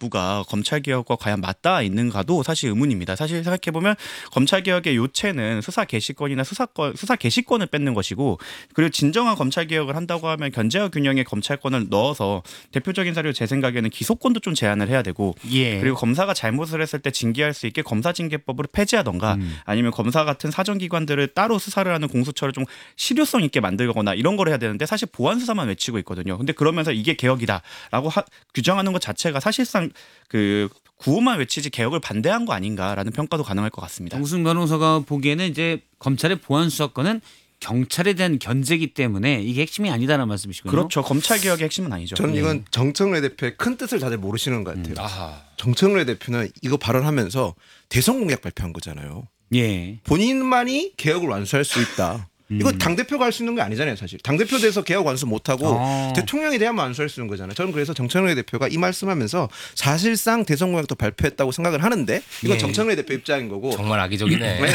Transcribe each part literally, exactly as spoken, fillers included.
여부가 검찰개혁과 과연 맞닿아 있는가도 사실 의문입니다. 사실 생각해보면 검찰개혁의 요체는 수사 개시권이나 수사권, 수사 개시권을 뺏는 것이고 그리고 진정한 검찰개혁을 한다고 하면 견제와 균형의 검찰권을 넣어서 대표적인 사례로 제 생각에는 기소권도 좀 제한을 해야 되고 예. 그리고 검사가 잘못을 했을 때 징계할 수 있게 검사징계법으로 폐지하던가 음. 아니면 검사 같은 사정기관들을 따로 수사를 하는 공수처를 좀 실효성 있게 만들거나 이런 걸 해야 되는데 사실 보안수사만 외치고 있거든요. 근데 그러면서 이게 개혁이다라고 하, 규정하는 것 자체가 사실상 그 구호만 외치지 개혁을 반대한 거 아닌가라는 평가도 가능할 것 같습니다. 정승 변호사가 보기에는 이제 검찰의 보안수사권은 경찰에 대한 견제이기 때문에 이게 핵심이 아니다라는 말씀이시군요. 그렇죠. 검찰개혁의 핵심은 아니죠. 저는 이건 네. 정청래 대표의 큰 뜻을 다들 모르시는 것 같아요. 음. 아하. 정청래 대표는 이거 발언하면서 대선 공약 발표한 거잖아요. 예. 본인만이 개혁을 완수할 수 있다. 음. 이거 당대표가 할 수 있는 게 아니잖아요. 사실. 당대표 돼서 개혁 완수 못하고 아. 대통령이 돼야만 완수할 수 있는 거잖아요. 저는 그래서 정청래 대표가 이 말씀하면서 사실상 대선 공약도 발표했다고 생각을 하는데 이건 예. 정청래 대표 입장인 거고. 정말 악의적이네. 네,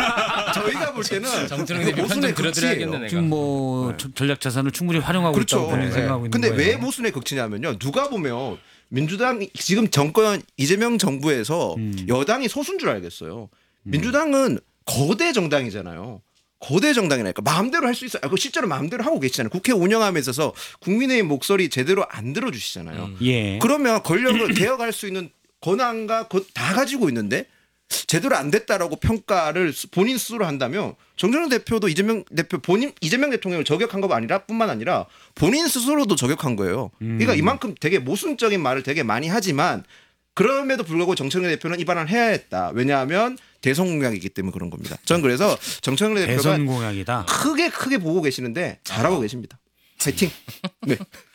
저, 저희가 볼 때는 정청래 대표 편좀 들어드려야겠네. 지금 뭐 네. 전략 자산을 충분히 활용하고 그렇죠. 있다고 본인 네. 생각하고 있는 근데 거예요. 왜 모순의 극치냐면요. 누가 보면 민주당 지금 정권 이재명 정부에서 음. 여당이 소수인 줄 알겠어요. 민주당은 거대 정당이잖아요. 거대 정당이니까 마음대로 할 수 있어요. 그 실제로 마음대로 하고 계시잖아요. 국회 운영하면서 있어서 국민의힘 목소리 제대로 안 들어주시잖아요. 음. 예. 그러면 권력을 개혁할 수 있는 권한과 다 가지고 있는데 제대로 안 됐다라고 평가를 본인 스스로 한다면 정청래 대표도 이재명 대표 본인 이재명 대통령을 저격한 것 아니라 뿐만 아니라 본인 스스로도 저격한 거예요. 그러니까 이만큼 되게 모순적인 말을 되게 많이 하지만 그럼에도 불구하고 정청래 대표는 이 발언을 해야 했다. 왜냐하면 대선 공약이기 때문에 그런 겁니다. 저는 그래서 정청래 대표가 대선 공약이다. 크게 크게 보고 계시는데 잘하고 아. 계십니다. 파이팅. 네.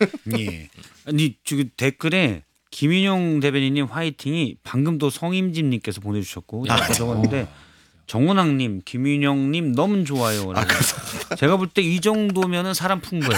예. 아니 지금 댓글에 김인용 대변인님 화이팅이 방금 또 성임진님께서 보내주셨고 아, 적었는데 정원학님, 김인용님 너무 좋아요. 아, 제가 볼 때 이 정도면은 사람 푼 거예요.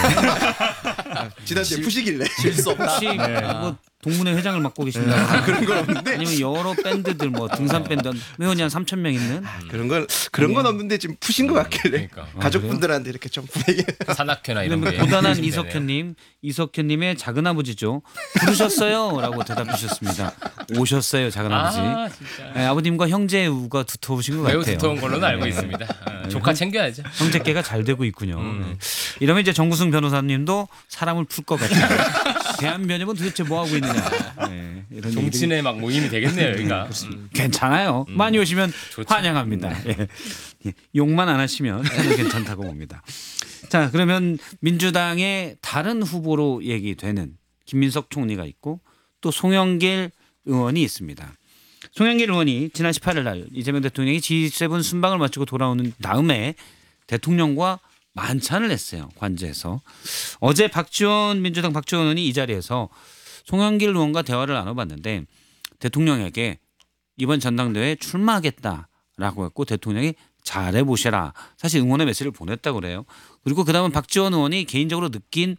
아, 지난주에 푸시길래 실수 없다. 혹시 네. 뭐 동문회 회장을 맡고 계신다. 아, 그런 건 없는데 아니면 여러 밴드들 뭐 등산 밴드 회원이 한 삼천 명 있는 아, 그런 건 그런 건 없는데 지금 푸신 것 같길래 그러니까. 가족분들한테 이렇게 좀 산악회나 이런 게 고단한 이석현님, 이석현님의 작은 아버지죠. 부르셨어요?라고 대답해 주셨습니다. 오셨어요, 작은 아버지. 아, 네, 아버님과 형제우가 두터우신 것 매우 같아요. 매우 두터운 걸로는 알고 있습니다. 아, 조카 챙겨야죠. 형제께가 잘 되고 있군요. 음. 네. 이러면 이제 정구승 변호사님도 사람을 풀 것 같아요. 대한변협은 도대체 뭐 하고 있느냐. 네, 이런 정치인의 막 모임이 되겠네요, 여기가. 음. 괜찮아요. 음. 많이 오시면 좋죠. 환영합니다. 음. 예. 욕만 안 하시면 저는 괜찮다고 봅니다. 자, 그러면 민주당의 다른 후보로 얘기되는 김민석 총리가 있고 또 송영길 의원이 있습니다. 송영길 의원이 지난 십팔 일 날 이재명 대통령이 지 세븐 순방을 마치고 돌아오는 다음에 대통령과 만찬을 했어요. 관저에서. 어제 박지원 민주당 박지원 의원이 이 자리에서 송영길 의원과 대화를 나눠봤는데 대통령에게 이번 전당대회에 출마하겠다라고 했고 대통령이 잘해보셔라. 사실 응원의 메시지를 보냈다고 그래요. 그리고 그다음은 박지원 의원이 개인적으로 느낀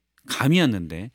감이었는데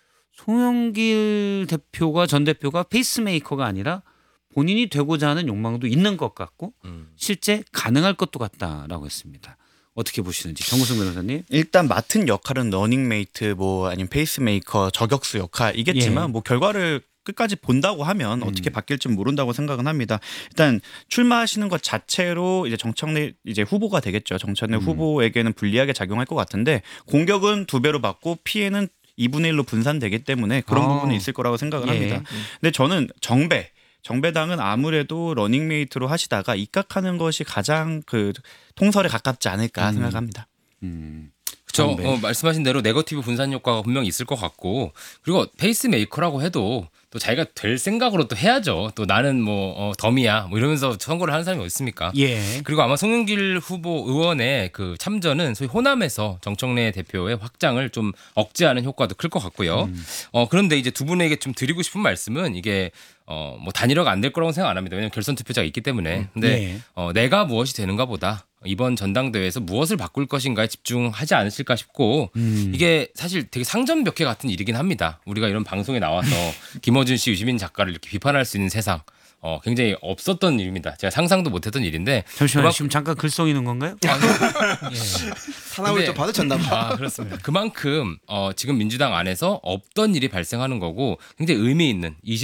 송영길 대표가 전 대표가 페이스메이커가 아니라 본인이 되고자 하는 욕망도 있는 것 같고 음. 실제 가능할 것도 같다라고 했습니다. 어떻게 보시는지 정구승 변호사님. 일단 맡은 역할은 러닝메이트 뭐 아니면 페이스메이커 저격수 역할이겠지만 예. 뭐 결과를 끝까지 본다고 하면 음. 어떻게 바뀔지 모른다고 생각은 합니다. 일단 출마하시는 것 자체로 이제 정청래 이제 후보가 되겠죠. 정청래 음. 후보에게는 불리하게 작용할 것 같은데 공격은 두 배로 받고 피해는 이분의 일로 분산되기 때문에 그런 아. 부분이 있을 거라고 생각을 예. 합니다. 근데 저는 정배 정배당은 아무래도 러닝메이트로 하시다가 입각하는 것이 가장 그 통설에 가깝지 않을까 음. 생각합니다. 음. 그렇죠. 어, 말씀하신 대로 네거티브 분산 효과가 분명히 있을 것 같고 그리고 페이스메이커라고 해도 또 자기가 될 생각으로 또 해야죠. 또 나는 뭐 어, 덤이야 뭐 이러면서 선거를 하는 사람이 어디 있습니까? 예. 그리고 아마 송영길 후보 의원의 그 참전은 소위 호남에서 정청래 대표의 확장을 좀 억제하는 효과도 클 것 같고요. 음. 어, 그런데 이제 두 분에게 좀 드리고 싶은 말씀은 이게 어, 뭐 단일화가 안 될 거라고 생각 안 합니다. 왜냐하면 결선 투표자가 있기 때문에. 근데 예. 어, 내가 무엇이 되는가 보다 이번 전당대회에서 무엇을 바꿀 것인가에 집중하지 않으실까 싶고 음. 이게 사실 되게 상전벽해 같은 일이긴 합니다. 우리가 이런 방송에 나와서 김어준 씨, 유시민 작가를 이렇게 비판할 수 있는 세상 어, 굉장히 없었던 일입니다. 제가 상상도 못했던 일인데. 잠시만요. 그만... 지금 잠깐 글 써이는 건가요? 예. 사람을 좀 받으셨나 봐. 아, 그렇습니다. 그만큼 어, 지금 민주당 안에서 없던 일이 발생하는 거고 굉장히 의미 있는